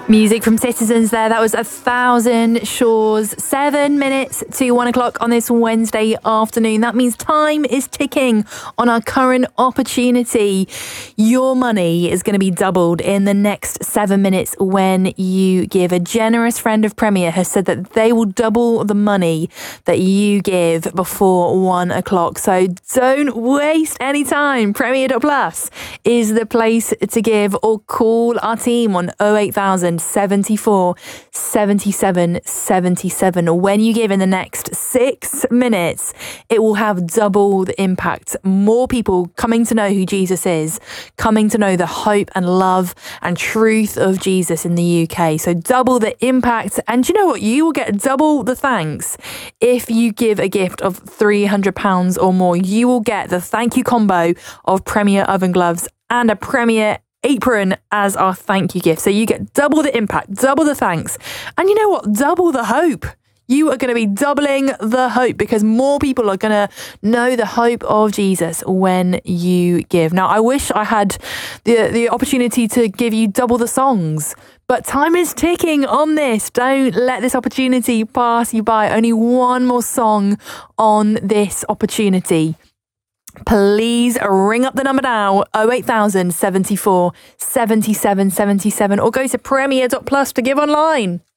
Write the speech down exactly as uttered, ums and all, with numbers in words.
Music from Citizens there. That was A Thousand Shores. Seven minutes to one o'clock on this Wednesday afternoon. That means time is ticking on our current opportunity. Your money is going to be doubled in the next seven minutes when you give. A generous friend of Premier has said that they will double the money that you give before one o'clock. So don't waste any time. Premier dot plus is the place to give, or call our team on oh eight thousand seventy-four seventy-seven seventy-seven. When you give in the next six minutes, it will have double the impact. More people coming to know who Jesus is, coming to know the hope and love and truth of Jesus in the U K. So double the impact. And you know what? You will get double the thanks if you give a gift of three hundred pounds or more. You will get the thank you combo of Premier oven gloves and a Premier apron as our thank you gift. So you get double the impact, double the thanks, and you know what? Double the hope. You are going to be doubling the hope because more people are going to know the hope of Jesus when you give. Now, I wish I had the the opportunity to give you double the songs, but time is ticking on this. Don't let this opportunity pass you by. Only one more song on this opportunity. Please ring up the number now, oh eight thousand seventy-four seventy-seven seventy-seven, or go to Premier dot plus to give online.